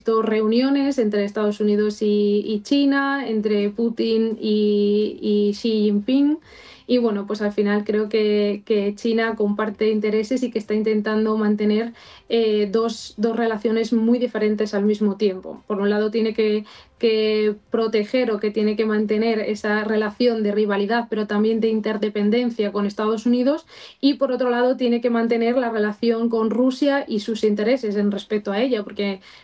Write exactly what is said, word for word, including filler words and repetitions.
visto reuniones entre Estados Unidos y, y China, entre Putin y, y Xi Jinping. Y bueno, pues al final creo que, que China comparte intereses y que está intentando mantener eh, dos, dos relaciones muy diferentes al mismo tiempo. Por un lado tiene que, que proteger o que tiene que mantener esa relación de rivalidad, pero también de interdependencia con Estados Unidos, y por otro lado tiene que mantener la relación con Rusia y sus intereses en respecto a ella, porque